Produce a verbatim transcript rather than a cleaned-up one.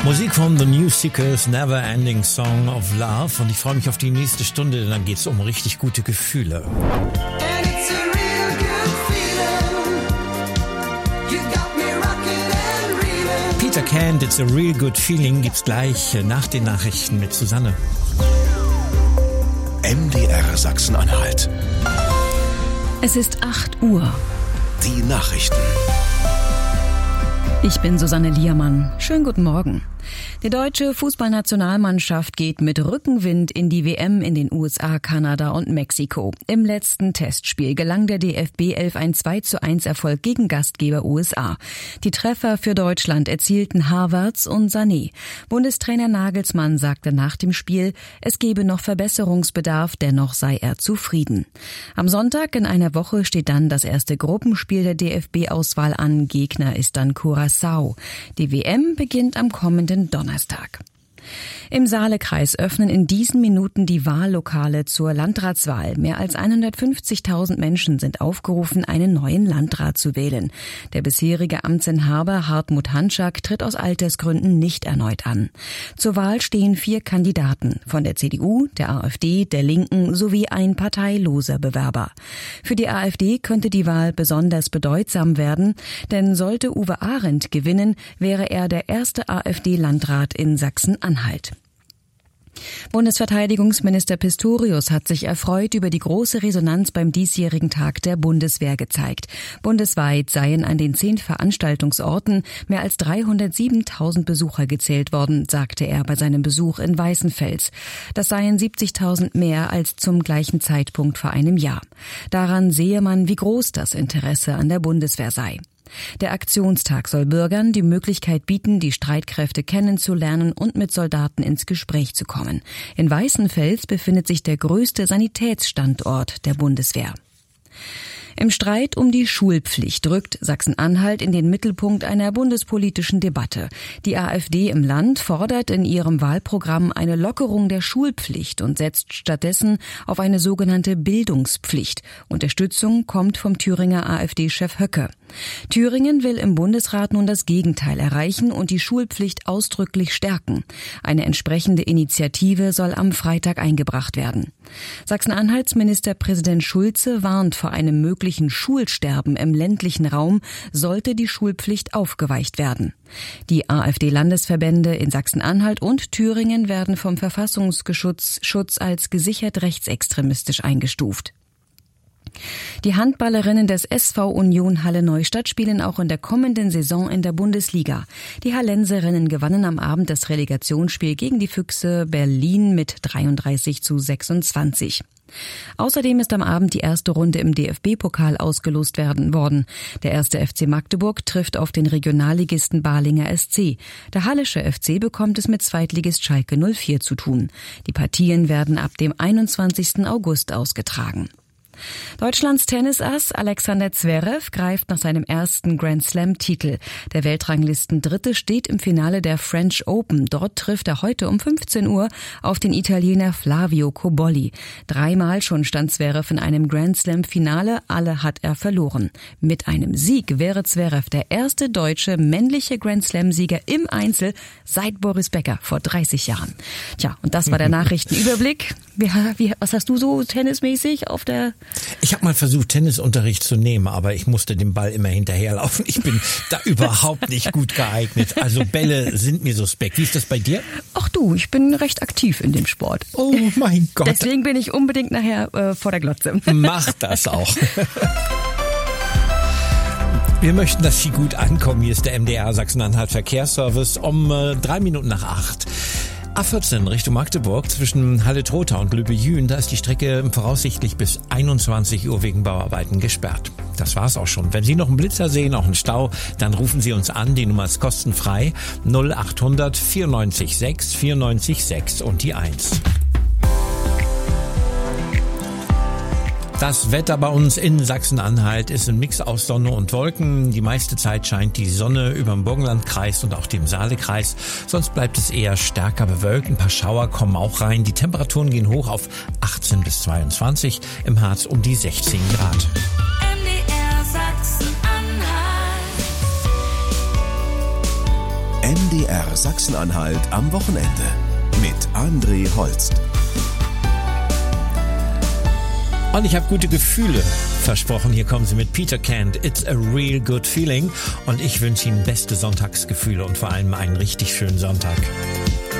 Musik von The New Seekers, Never Ending Song of Love. Und ich freue mich auf die nächste Stunde, denn dann geht es um richtig gute Gefühle. Peter Kent, It's a Real Good Feeling, gibt's gleich nach den Nachrichten mit Susanne. M D R Sachsen-Anhalt. Es ist acht Uhr. Die Nachrichten. Ich bin Susanne Liermann. Schönen guten Morgen. Die deutsche Fußballnationalmannschaft geht mit Rückenwind in die W M in den U S A, Kanada und Mexiko. Im letzten Testspiel gelang der D F B elf ein zwei zu eins Erfolg gegen Gastgeber U S A. Die Treffer für Deutschland erzielten Havertz und Sané. Bundestrainer Nagelsmann sagte nach dem Spiel, es gebe noch Verbesserungsbedarf, dennoch sei er zufrieden. Am Sonntag in einer Woche steht dann das erste Gruppenspiel der D F B-Auswahl an. Gegner ist dann Curaçao. Die W M beginnt am kommenden Donnerstag. Im Saalekreis öffnen in diesen Minuten die Wahllokale zur Landratswahl. Mehr als hundertfünfzigtausend Menschen sind aufgerufen, einen neuen Landrat zu wählen. Der bisherige Amtsinhaber Hartmut Hanschak tritt aus Altersgründen nicht erneut an. Zur Wahl stehen vier Kandidaten von der C D U, der AfD, der Linken sowie ein parteiloser Bewerber. Für die AfD könnte die Wahl besonders bedeutsam werden, denn sollte Uwe Arendt gewinnen, wäre er der erste AfD-Landrat in Sachsen-Anhalt. Bundesverteidigungsminister Pistorius hat sich erfreut über die große Resonanz beim diesjährigen Tag der Bundeswehr gezeigt. Bundesweit seien an den zehn Veranstaltungsorten mehr als dreihundertsiebentausend Besucher gezählt worden, sagte er bei seinem Besuch in Weißenfels. Das seien siebzigtausend mehr als zum gleichen Zeitpunkt vor einem Jahr. Daran sehe man, wie groß das Interesse an der Bundeswehr sei. Der Aktionstag soll Bürgern die Möglichkeit bieten, die Streitkräfte kennenzulernen und mit Soldaten ins Gespräch zu kommen. In Weißenfels befindet sich der größte Sanitätsstandort der Bundeswehr. Im Streit um die Schulpflicht rückt Sachsen-Anhalt in den Mittelpunkt einer bundespolitischen Debatte. Die AfD im Land fordert in ihrem Wahlprogramm eine Lockerung der Schulpflicht und setzt stattdessen auf eine sogenannte Bildungspflicht. Unterstützung kommt vom Thüringer AfD-Chef Höcke. Thüringen will im Bundesrat nun das Gegenteil erreichen und die Schulpflicht ausdrücklich stärken. Eine entsprechende Initiative soll am Freitag eingebracht werden. Sachsen-Anhalts Ministerpräsident Schulze warnt vor einem möglichen Schulsterben im ländlichen Raum, sollte die Schulpflicht aufgeweicht werden. Die AfD-Landesverbände in Sachsen-Anhalt und Thüringen werden vom Verfassungsschutz Schutz als gesichert rechtsextremistisch eingestuft. Die Handballerinnen des S V Union Halle Neustadt spielen auch in der kommenden Saison in der Bundesliga. Die Hallenserinnen gewannen am Abend das Relegationsspiel gegen die Füchse Berlin mit dreiunddreißig zu sechsundzwanzig. Außerdem ist am Abend die erste Runde im D F B-Pokal ausgelost werden worden. Der erste F C Magdeburg trifft auf den Regionalligisten Balinger S C. Der Hallische F C bekommt es mit Zweitligist Schalke null vier zu tun. Die Partien werden ab dem einundzwanzigsten August ausgetragen. Deutschlands Tennisass Alexander Zverev greift nach seinem ersten Grand-Slam-Titel. Der Weltranglisten-Dritte steht im Finale der French Open. Dort trifft er heute um fünfzehn Uhr auf den Italiener Flavio Cobolli. Dreimal schon stand Zverev in einem Grand-Slam-Finale, alle hat er verloren. Mit einem Sieg wäre Zverev der erste deutsche männliche Grand-Slam-Sieger im Einzel seit Boris Becker vor dreißig Jahren. Tja, und das war der Nachrichtenüberblick. Wie, wie, was hast du so tennismäßig auf der... Ich habe mal versucht, Tennisunterricht zu nehmen, aber ich musste dem Ball immer hinterherlaufen. Ich bin da überhaupt nicht gut geeignet. Also Bälle sind mir suspekt. Wie ist das bei dir? Ach du, ich bin recht aktiv in dem Sport. Oh mein Gott. Deswegen bin ich unbedingt nachher äh, vor der Glotze. Mach das auch. Wir möchten, dass Sie gut ankommen. Hier ist der M D R Sachsen-Anhalt Verkehrsservice um äh, drei Minuten nach acht. A vierzehn Richtung Magdeburg zwischen Halle-Trotha und Lübbe-Jühn, da ist die Strecke voraussichtlich bis einundzwanzig Uhr wegen Bauarbeiten gesperrt. Das war's auch schon. Wenn Sie noch einen Blitzer sehen, auch einen Stau, dann rufen Sie uns an. Die Nummer ist kostenfrei. null achthundert vierundneunzig sechs vierundneunzig sechs und die eins. Das Wetter bei uns in Sachsen-Anhalt ist ein Mix aus Sonne und Wolken. Die meiste Zeit scheint die Sonne über dem Burgenlandkreis und auch dem Saalekreis. Sonst bleibt es eher stärker bewölkt. Ein paar Schauer kommen auch rein. Die Temperaturen gehen hoch auf achtzehn bis zweiundzwanzig. Im Harz um die sechzehn Grad. M D R Sachsen-Anhalt am Wochenende mit André Holst. Und ich habe gute Gefühle versprochen. Hier kommen sie mit Peter Kent. It's a real good feeling. Und ich wünsche Ihnen beste Sonntagsgefühle und vor allem einen richtig schönen Sonntag.